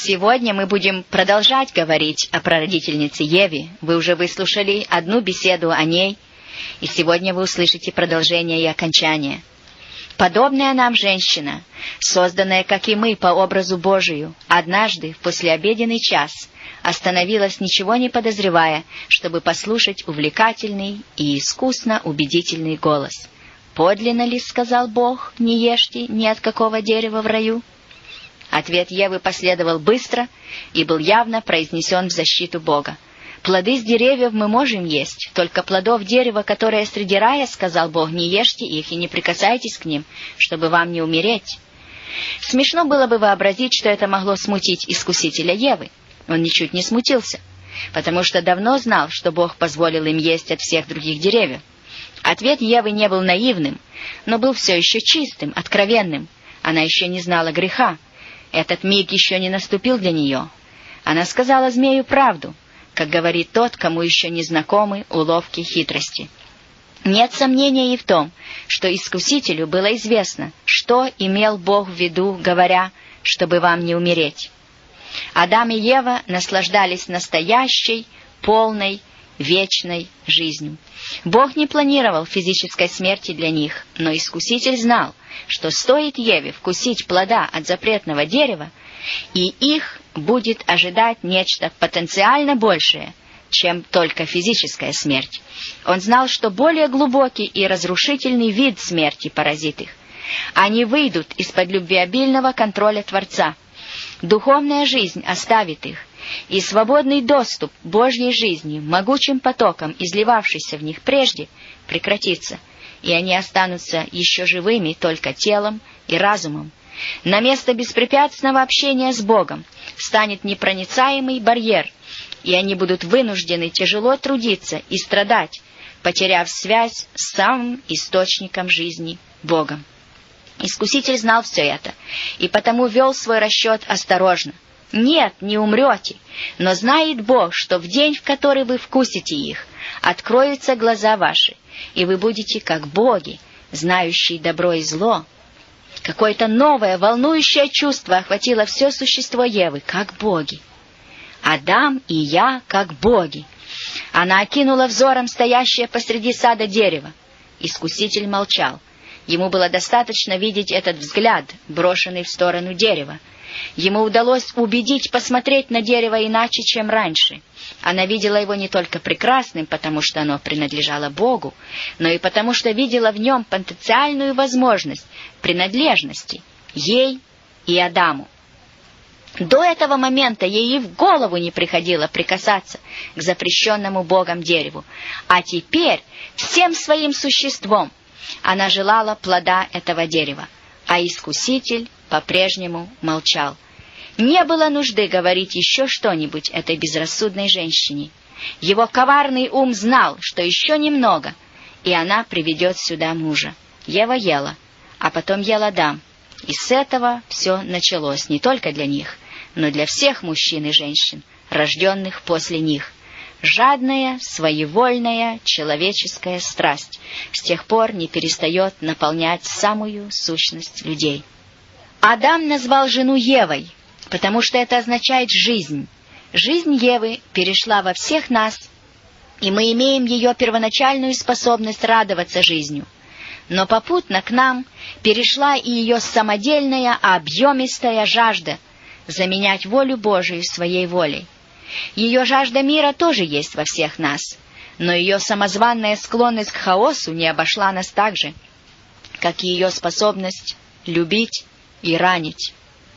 Сегодня мы будем продолжать говорить о прародительнице Еве. Вы уже выслушали одну беседу о ней, и сегодня вы услышите продолжение и окончание. Подобная нам женщина, созданная, как и мы, по образу Божию, однажды в послеобеденный час остановилась, ничего не подозревая, чтобы послушать увлекательный и искусно убедительный голос. «Подлинно ли, — сказал Бог, — не ешьте ни от какого дерева в раю?» Ответ Евы последовал быстро и был явно произнесен в защиту Бога. «Плоды с деревьев мы можем есть, только плодов дерева, которое среди рая, — сказал Бог, — не ешьте их и не прикасайтесь к ним, чтобы вам не умереть». Смешно было бы вообразить, что это могло смутить искусителя Евы. Он ничуть не смутился, потому что давно знал, что Бог позволил им есть от всех других деревьев. Ответ Евы не был наивным, но был все еще чистым, откровенным. Она еще не знала греха. Этот миг еще не наступил для нее. Она сказала змею правду, как говорит тот, кому еще не знакомы уловки хитрости. Нет сомнения и в том, что искусителю было известно, что имел Бог в виду, говоря, чтобы вам не умереть. Адам и Ева наслаждались настоящей, полной, вечной жизнью. Бог не планировал физической смерти для них, но искуситель знал, что стоит Еве вкусить плода от запретного дерева, и их будет ожидать нечто потенциально большее, чем только физическая смерть. Он знал, что более глубокий и разрушительный вид смерти поразит их. Они выйдут из-под любвеобильного контроля Творца. Духовная жизнь оставит их, и свободный доступ к Божьей жизни, могучим потоком, изливавшийся в них прежде, прекратится, и они останутся еще живыми только телом и разумом. На место беспрепятственного общения с Богом станет непроницаемый барьер, и они будут вынуждены тяжело трудиться и страдать, потеряв связь с самым источником жизни — Богом. Искуситель знал все это, и потому вел свой расчет осторожно. «Нет, не умрете, но знает Бог, что в день, в который вы вкусите их, откроются глаза ваши, и вы будете как боги, знающие добро и зло». Какое-то новое, волнующее чувство охватило все существо Евы, как боги. Адам и я, как боги. Она окинула взором стоящее посреди сада дерево. Искуситель молчал. Ему было достаточно видеть этот взгляд, брошенный в сторону дерева. Ему удалось убедить посмотреть на дерево иначе, чем раньше. Она видела его не только прекрасным, потому что оно принадлежало Богу, но и потому что видела в нем потенциальную возможность принадлежности ей и Адаму. До этого момента ей и в голову не приходило прикасаться к запрещенному Богом дереву, а теперь всем своим существом она желала плода этого дерева, а искуситель по-прежнему молчал. Не было нужды говорить еще что-нибудь этой безрассудной женщине. Его коварный ум знал, что еще немного, и она приведет сюда мужа. Ева ела, а потом ел Адам. И с этого все началось не только для них, но для всех мужчин и женщин, рожденных после них. Жадная, своевольная, человеческая страсть с тех пор не перестает наполнять самую сущность людей. Адам назвал жену Евой, потому что это означает «жизнь». Жизнь Евы перешла во всех нас, и мы имеем ее первоначальную способность радоваться жизнью. Но попутно к нам перешла и ее самодельная, объемистая жажда заменять волю Божию своей волей. Ее жажда мира тоже есть во всех нас, но ее самозванная склонность к хаосу не обошла нас так же, как и ее способность любить и ранить.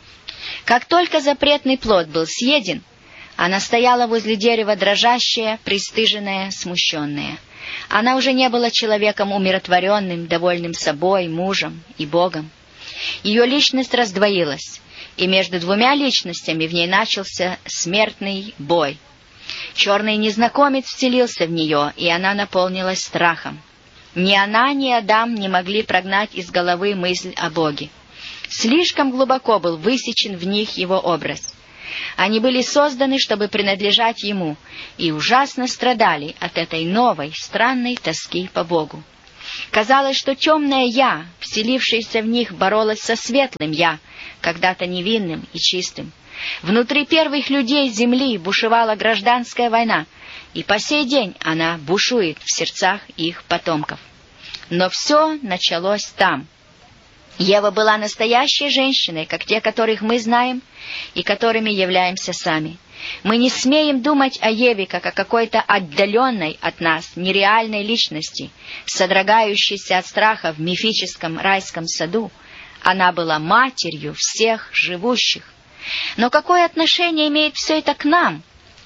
Как только запретный плод был съеден, она стояла возле дерева дрожащая, пристыженная, смущенная. Она уже не была человеком умиротворенным, довольным собой, мужем и Богом. Ее личность раздвоилась, и между двумя личностями в ней начался смертный бой. Черный незнакомец вселился в нее, и она наполнилась страхом. Ни она, ни Адам не могли прогнать из головы мысль о Боге. Слишком глубоко был высечен в них его образ. Они были созданы, чтобы принадлежать ему, и ужасно страдали от этой новой, странной тоски по Богу. Казалось, что темное «я», вселившееся в них, боролось со светлым «я», когда-то невинным и чистым. Внутри первых людей Земли бушевала гражданская война, и по сей день она бушует в сердцах их потомков. Но все началось там. Ева была настоящей женщиной, как те, которых мы знаем и которыми являемся сами. Мы не смеем думать о Еве как о какой-то отдаленной от нас, нереальной личности, содрогающейся от страха в мифическом райском саду. Она была матерью всех живущих. Но какое отношение имеет все это к нам?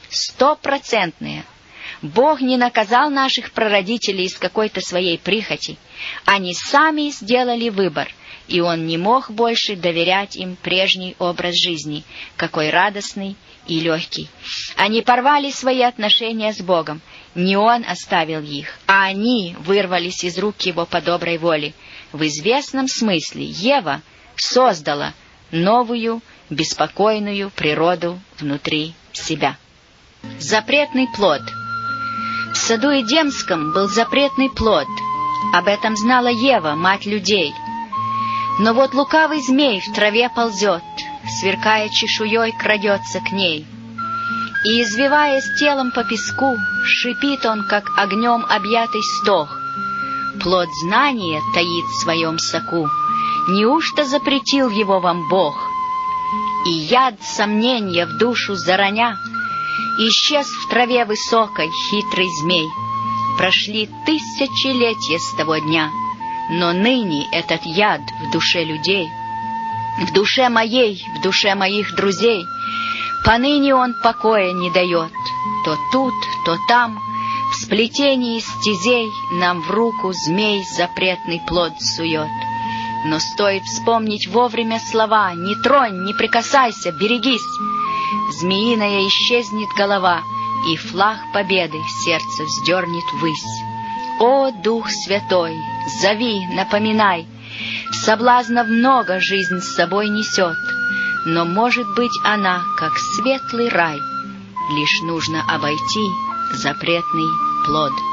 100%. Бог не наказал наших прародителей из какой-то своей прихоти. Они сами сделали выбор, и Он не мог больше доверять им прежний образ жизни, какой радостный и легкий. Они порвали свои отношения с Богом. Не Он оставил их, а они вырвались из рук Его по доброй воле. В известном смысле Ева создала новую, беспокойную природу внутри себя. Запретный плод. В саду Эдемском был запретный плод. Об этом знала Ева, мать людей. Но вот лукавый змей в траве ползет, сверкая чешуей, крадется к ней. И, извиваясь телом по песку, шипит он, как огнем объятый стог. Плод знания таит в своем соку. Неужто запретил его вам Бог? И яд сомнения в душу зароня, исчез в траве высокой хитрый змей. Прошли тысячелетия с того дня, но ныне этот яд в душе людей, в душе моей, в душе моих друзей, поныне он покоя не дает. То тут, то там, в сплетении стезей нам в руку змей запретный плод сует. Но стоит вспомнить вовремя слова: «Не тронь, не прикасайся, берегись!» Змеиная исчезнет голова, и флаг победы сердце вздернет ввысь. О, Дух Святой, зови, напоминай, соблазнов много жизнь с собой несет, но может быть она, как светлый рай, лишь нужно обойти запретный плод.